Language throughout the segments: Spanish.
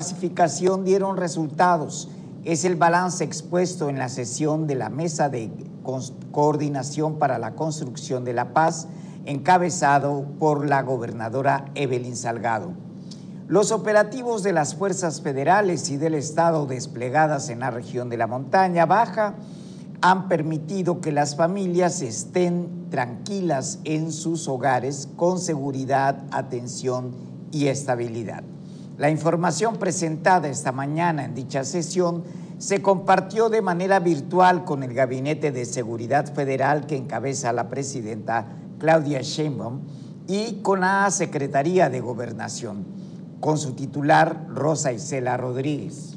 pacificación dieron resultados. Es el balance expuesto en la sesión de la Mesa de Coordinación para la Construcción de la Paz, encabezado por la gobernadora Evelyn Salgado. Los operativos de las fuerzas federales y del Estado desplegadas en la región de la Montaña Baja han permitido que las familias estén tranquilas en sus hogares con seguridad, atención y estabilidad. La información presentada esta mañana en dicha sesión se compartió de manera virtual con el Gabinete de Seguridad Federal que encabeza la presidenta Claudia Sheinbaum y con la Secretaría de Gobernación, con su titular Rosa Isela Rodríguez.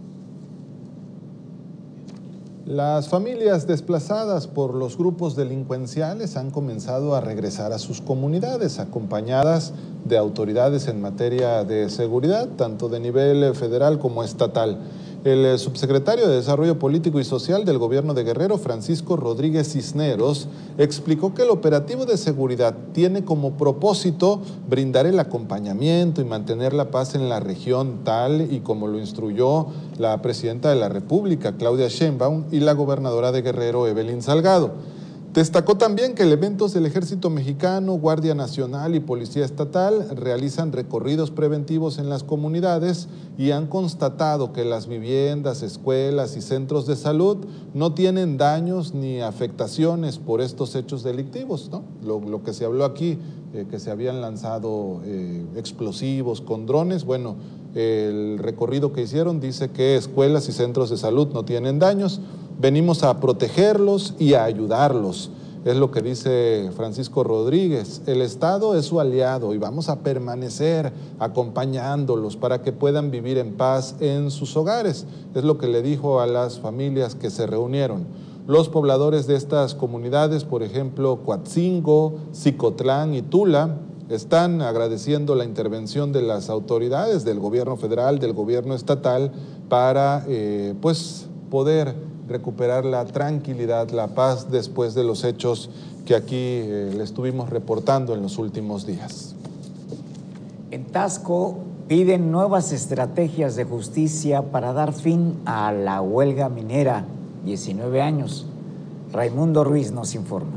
Las familias desplazadas por los grupos delincuenciales han comenzado a regresar a sus comunidades, acompañadas de autoridades en materia de seguridad, tanto de nivel federal como estatal. El subsecretario de Desarrollo Político y Social del Gobierno de Guerrero, Francisco Rodríguez Cisneros, explicó que el operativo de seguridad tiene como propósito brindar el acompañamiento y mantener la paz en la región, tal y como lo instruyó la presidenta de la República, Claudia Sheinbaum, y la gobernadora de Guerrero, Evelyn Salgado. Destacó también que elementos del Ejército Mexicano, Guardia Nacional y Policía Estatal realizan recorridos preventivos en las comunidades y han constatado que las viviendas, escuelas y centros de salud no tienen daños ni afectaciones por estos hechos delictivos, ¿no? Lo que se habló aquí, que se habían lanzado explosivos con drones, bueno, el recorrido que hicieron dice que escuelas y centros de salud no tienen daños. Venimos a protegerlos y a ayudarlos, es lo que dice Francisco Rodríguez. El Estado es su aliado y vamos a permanecer acompañándolos para que puedan vivir en paz en sus hogares, es lo que le dijo a las familias que se reunieron. Los pobladores de estas comunidades, por ejemplo, Coatzingo, Cicotlán y Tula, están agradeciendo la intervención de las autoridades del gobierno federal, del gobierno estatal, para poder recuperar la tranquilidad, la paz después de los hechos que aquí le estuvimos reportando en los últimos días. En Taxco piden nuevas estrategias de justicia para dar fin a la huelga minera. 19 años. Raimundo Ruiz nos informa.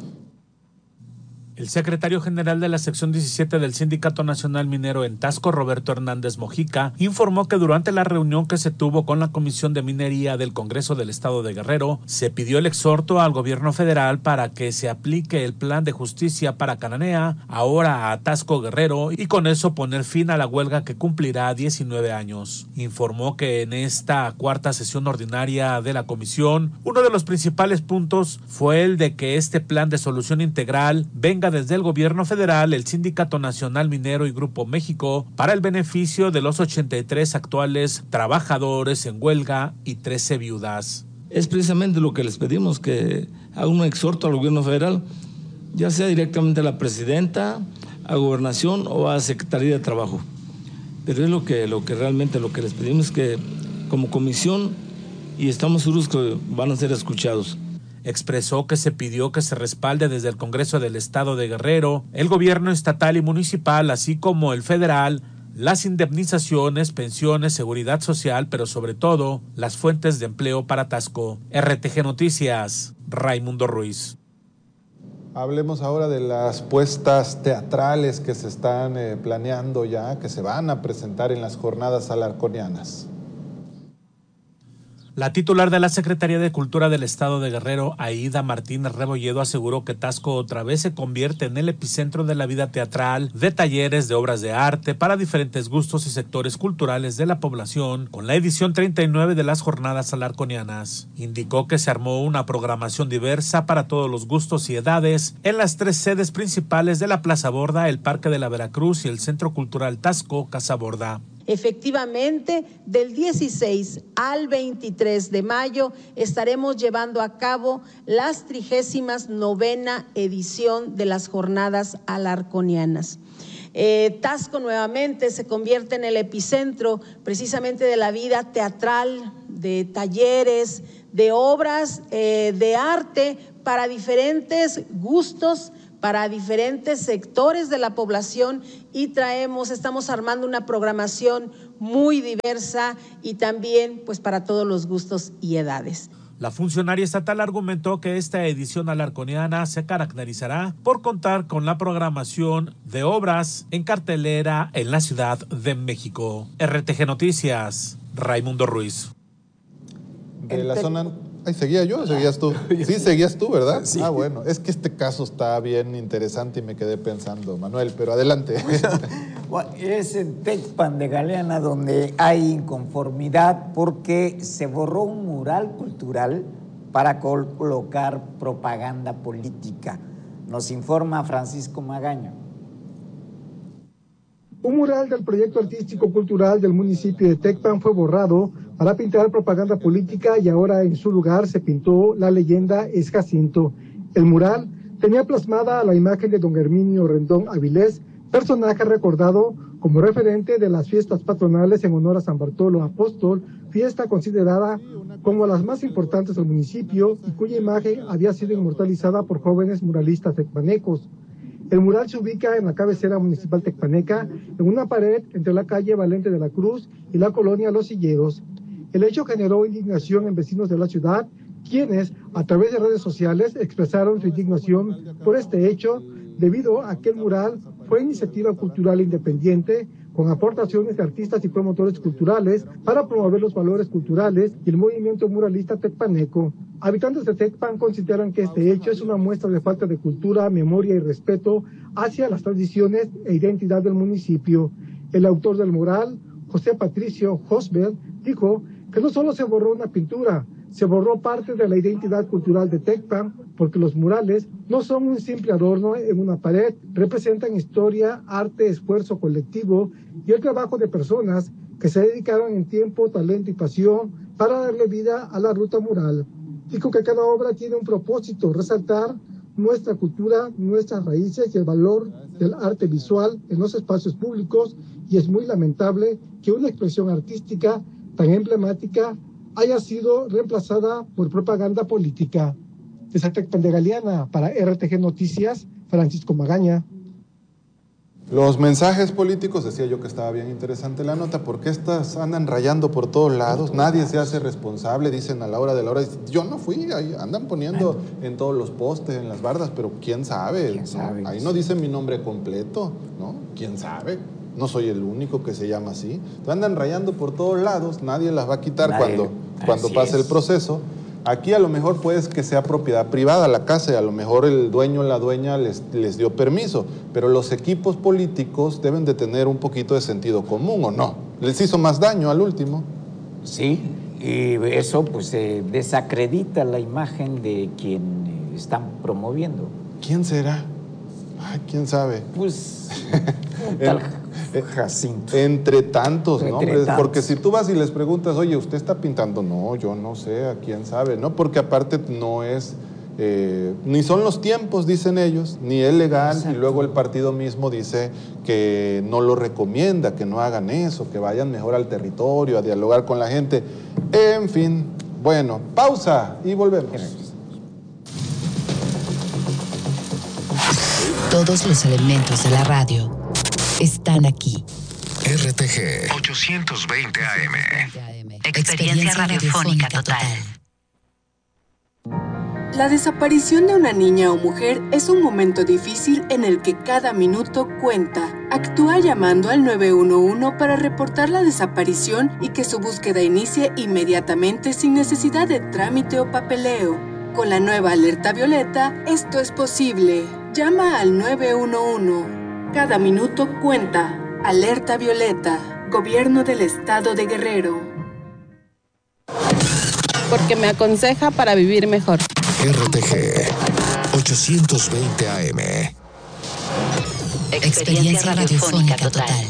El secretario general de la sección 17 del Sindicato Nacional Minero en Taxco, Roberto Hernández Mojica, informó que durante la reunión que se tuvo con la Comisión de Minería del Congreso del Estado de Guerrero, se pidió el exhorto al gobierno federal para que se aplique el plan de justicia para Cananea, ahora a Taxco Guerrero, y con eso poner fin a la huelga que cumplirá 19 años. Informó que en esta cuarta sesión ordinaria de la comisión, uno de los principales puntos fue el de que este plan de solución integral venga desde el gobierno federal, el Sindicato Nacional Minero y Grupo México para el beneficio de los 83 actuales trabajadores en huelga y 13 viudas. Es precisamente lo que les pedimos, que haga un exhorto al gobierno federal, ya sea directamente a la presidenta, a Gobernación o a Secretaría de Trabajo. Pero es lo que realmente les pedimos, que como comisión, y estamos seguros que van a ser escuchados. Expresó que se pidió que se respalde desde el Congreso del Estado de Guerrero, el gobierno estatal y municipal, así como el federal, las indemnizaciones, pensiones, seguridad social, pero sobre todo las fuentes de empleo para Taxco. RTG Noticias, Raimundo Ruiz. Hablemos ahora de las puestas teatrales que se están planeando ya, que se van a presentar en las jornadas alarconianas. La titular de la Secretaría de Cultura del Estado de Guerrero, Aida Martínez Rebolledo, aseguró que Taxco otra vez se convierte en el epicentro de la vida teatral, de talleres de obras de arte para diferentes gustos y sectores culturales de la población, con la edición 39 de las jornadas alarconianas. Indicó que se armó una programación diversa para todos los gustos y edades en las 3 sedes principales de la Plaza Borda, el Parque de la Veracruz y el Centro Cultural Taxco Casa Borda. Efectivamente, del 16 al 23 de mayo estaremos llevando a cabo las 39ª edición de las jornadas alarconianas. Taxco nuevamente se convierte en el epicentro precisamente de la vida teatral, de talleres, de obras de arte para diferentes gustos, para diferentes sectores de la población, y estamos armando una programación muy diversa y también pues para todos los gustos y edades. La funcionaria estatal argumentó que esta edición alarconiana se caracterizará por contar con la programación de obras en cartelera en la Ciudad de México. RTG Noticias, Raimundo Ruiz. De la zona... Ay, ¿seguía yo o seguías tú? Sí, seguías tú, ¿verdad? Sí. Ah, bueno, es que este caso está bien interesante y me quedé pensando, Manuel, pero adelante. Es en Tecpan de Galeana donde hay inconformidad porque se borró un mural cultural para colocar propaganda política. Nos informa Francisco Magaño. Un mural del proyecto artístico-cultural del municipio de Tecpan fue borrado para pintar propaganda política y ahora en su lugar se pintó la leyenda Es Jacinto. El mural tenía plasmada la imagen de don Herminio Rendón Avilés, personaje recordado como referente de las fiestas patronales en honor a San Bartolo Apóstol, fiesta considerada como las más importantes del municipio y cuya imagen había sido inmortalizada por jóvenes muralistas tecpanecos. El mural se ubica en la cabecera municipal tecpaneca, en una pared entre la calle Valente de la Cruz y la colonia Los Silleros. El hecho generó indignación en vecinos de la ciudad, quienes, a través de redes sociales, expresaron su indignación por este hecho, debido a que el mural fue iniciativa cultural independiente, con aportaciones de artistas y promotores culturales para promover los valores culturales y el movimiento muralista tecpaneco. Habitantes de Tecpan consideran que este hecho es una muestra de falta de cultura, memoria y respeto hacia las tradiciones e identidad del municipio. El autor del mural, José Patricio Hosbel, dijo que no solo se borró una pintura, se borró parte de la identidad cultural de Tecpan, porque los murales no son un simple adorno en una pared, representan historia, arte, esfuerzo colectivo y el trabajo de personas que se dedicaron en tiempo, talento y pasión para darle vida a la ruta mural. Dijo que cada obra tiene un propósito, resaltar nuestra cultura, nuestras raíces y el valor del arte visual en los espacios públicos, y es muy lamentable que una expresión artística tan emblemática haya sido reemplazada por propaganda política. Desde Tecpan de Galeana, para RTG Noticias, Francisco Magaña. Los mensajes políticos, decía yo que estaba bien interesante la nota, porque estas andan rayando por todos lados, nadie se hace responsable, dicen a la hora de la hora, yo no fui, ahí andan poniendo en todos los postes, en las bardas, pero quién sabe, ¿no? Ahí no dicen mi nombre completo, ¿no? ¿Quién sabe? No soy el único que se llama así. Andan rayando por todos lados, nadie las va a quitar cuando pase el proceso. Aquí a lo mejor puede que sea propiedad privada la casa y a lo mejor el dueño o la dueña les dio permiso, pero los equipos políticos deben de tener un poquito de sentido común, ¿o no? ¿Les hizo más daño al último? Sí, y eso pues desacredita la imagen de quien están promoviendo. ¿Quién será? Ay, ¿quién sabe? Pues tal Jacinto. Entre tantos, ¿no? Porque si tú vas y les preguntas, oye, ¿usted está pintando? No, yo no sé, ¿a quién sabe? ¿No? Porque aparte no es, ni son los tiempos, dicen ellos, ni es legal. Exacto. Y luego el partido mismo dice que no lo recomienda, que no hagan eso, que vayan mejor al territorio, a dialogar con la gente. En fin, bueno, pausa y volvemos. Todos los elementos de la radio están aquí. RTG 820 AM. Experiencia radiofónica total. La desaparición de una niña o mujer es un momento difícil en el que cada minuto cuenta. Actúa llamando al 911 para reportar la desaparición y que su búsqueda inicie inmediatamente sin necesidad de trámite o papeleo. Con la nueva alerta violeta, esto es posible. Llama al 911. Cada minuto cuenta. Alerta violeta. Gobierno del Estado de Guerrero. Porque me aconseja para vivir mejor. RTG 820 AM. Experiencia radiofónica total.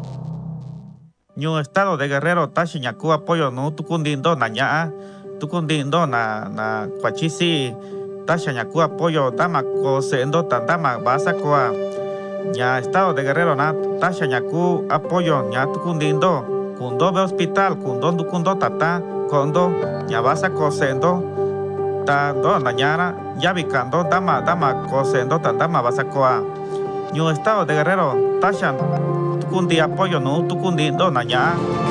Ñu Estado de Guerrero tashiñaku apoyo no tukundindo naña tukundindo na kwachisi tashañaku apoyo dama ko sendo tandama basakwa ña Estado de Guerrero na tashañaku apoyo ña tukundindo kundo be hospital kundo tata kondo ña basako sendo ta do nañara yabikando dama ko sendo tandama basakwa Ñu Estado de Guerrero tashan tukundi apoyo no tukundi do naña